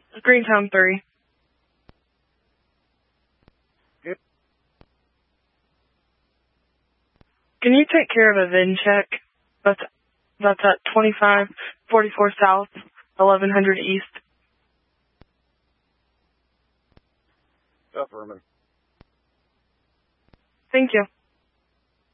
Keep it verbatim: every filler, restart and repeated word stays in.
Greentown three. Good. Can you take care of a V I N check? That's, that's at twenty-five forty-four South, eleven hundred East. Affirmative. Thank you.